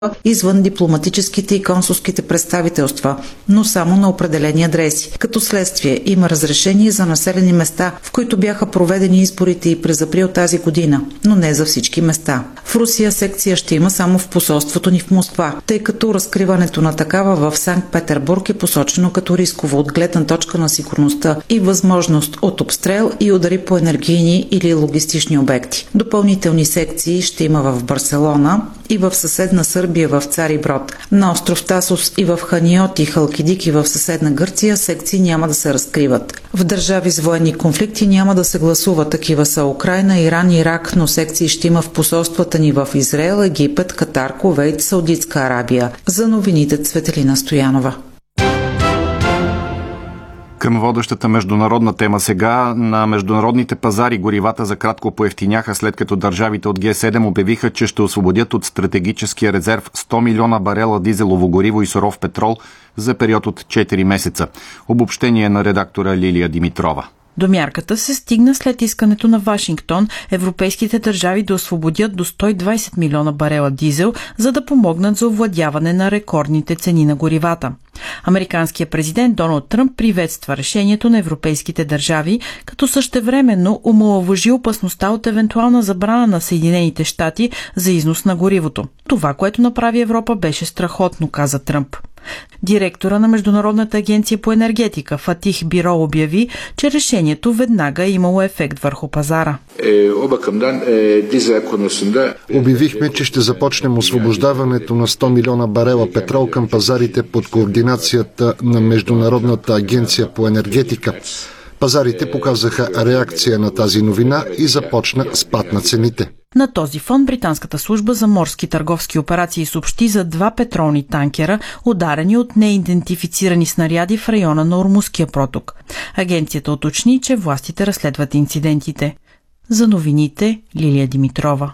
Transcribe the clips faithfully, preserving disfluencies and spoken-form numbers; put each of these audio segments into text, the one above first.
извън дипломатическите и консулските представителства, но само на определени адреси. Като следствие има разрешение за населени места, в които бяха проведени изборите и през април тази година, но не за всички места. В Русия секция ще има само в посолството ни в Москва, тъй като разкриването на такава в Санкт-Петербург е посочено като рисково от гледна точка на сигурността и възможност от обстрел и удари по енергийни или логистични обекти. Допълнителни секции ще има в Барселона и в съседна Сърбия в Цариброд. На остров Тасос и в Ханиот и Халкидики в съседна Гърция секции няма да се разкриват. В държави с военни конфликти няма да се гласува. Такива са Украйна, Иран, Ирак, но секции ще има в посолствата ни в Израел, Египет, Катар, Кувейт, Саудитска Арабия. За новините Цветелина Стоянова. Към водещата международна тема сега. На международните пазари горивата за кратко поевтиняха, след като държавите от Г седем обявиха, че ще освободят от стратегическия резерв сто милиона барела дизелово гориво и суров петрол за период от четири месеца. Обобщение на редактора Лилия Димитрова. До мярката се стигна след искането на Вашингтон европейските държави да освободят до сто и двадесет милиона барела дизел, за да помогнат за овладяване на рекордните цени на горивата. Американският президент Доналд Тръмп приветства решението на европейските държави, като същевременно омаловажи опасността от евентуална забрана на Съединените щати за износ на горивото. Това, което направи Европа, беше страхотно, каза Тръмп. Директора на Международната агенция по енергетика Фатих Биро обяви, че решението веднага е имало ефект върху пазара. Обявихме, че ще започнем освобождаването на сто милиона барела петрол към пазарите под координацията на Международната агенция по енергетика. Пазарите показаха реакция на тази новина и започна спад на цените. На този фон британската служба за морски търговски операции съобщи за два петролни танкера, ударени от неидентифицирани снаряди в района на Ормузския проток. Агенцията уточни, че властите разследват инцидентите. За новините Лилия Димитрова.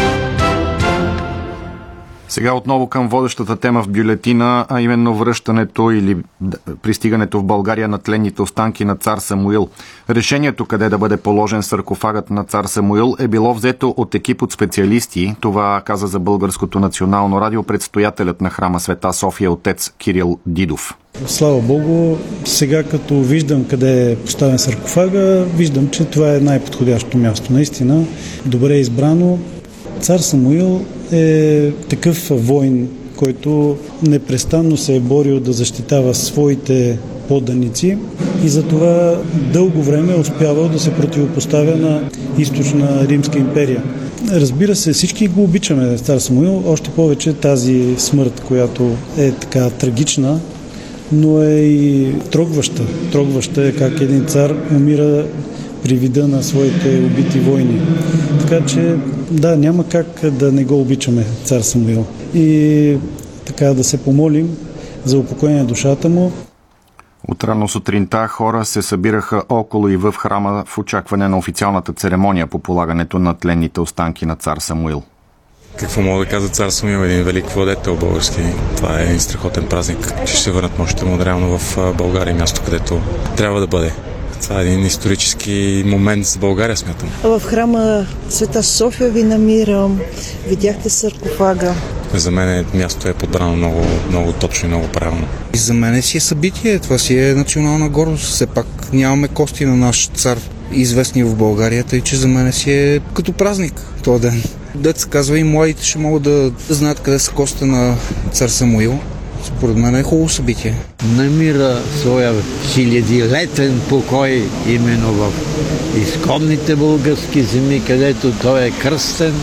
Сега отново към водещата тема в бюлетина, а именно връщането или пристигането в България на тленните останки на цар Самуил. Решението къде да бъде положен саркофагът на цар Самуил е било взето от екип от специалисти. Това каза за Българското национално радио предстоятелят на храма Света София отец Кирил Дидов. Слава Богу, сега като виждам къде е поставен саркофага, виждам, че това е най-подходящото място. Наистина, добре е избрано. Цар Самуил е такъв войн, който непрестанно се е борил да защитава своите подданици и затова дълго време е успявал да се противопоставя на източна Римска империя. Разбира се, всички го обичаме, цар Самуил, още повече тази смърт, която е така трагична, но е и трогваща. Трогваща е как един цар умира при вида на своите убити войни. Така че, да, няма как да не го обичаме, цар Самуил. И така да се помолим за упокоение на душата му. От рано сутринта хора се събираха около и в храма в очакване на официалната церемония по полагането на тленните останки на цар Самуил. Какво мога да кажа цар Самуил, един велик владетел български. Това е един страхотен празник, че ще се върнат мощите му реално в България, място, където трябва да бъде. Това е един исторически момент за България, смятам. В храма Света София ви намирам. Видяхте саркофага. За мен място е подбрано много, много точно и много правилно. И за мен си е събитие. Това си е национална гордост. Все пак нямаме кости на наш цар, известни в България, тъй че за мен си е като празник този ден. Дет се казва, и младите ще могат да знаят къде са костите на цар Самуил. Според мен е хубаво събитие. Намира своя хилядилетен покой именно в изконните български земи, където той е кръстен.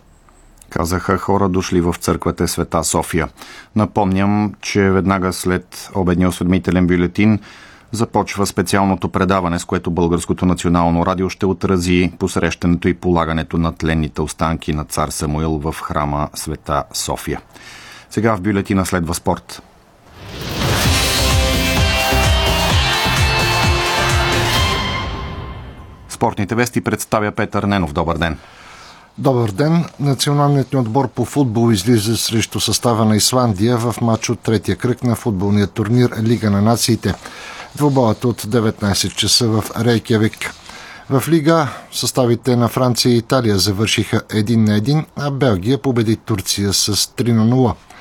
Казаха хора дошли в църквата Света София. Напомням, че веднага след обедния осведомителен бюлетин започва специалното предаване, с което Българското национално радио ще отрази посрещането и полагането на тленните останки на цар Самуил в храма Света София. Сега в бюлетина следва спорт. Спортните вести представя Петър Ненов. Добър ден. Добър ден. Националният ни отбор по футбол излиза срещу състава на Исландия в матч от третия кръг на футболния турнир Лига на нациите. Двубоят от деветнайсет часа в Рейкявик. В Лига съставите на Франция и Италия завършиха един на един, а Белгия победи Турция с три на нула.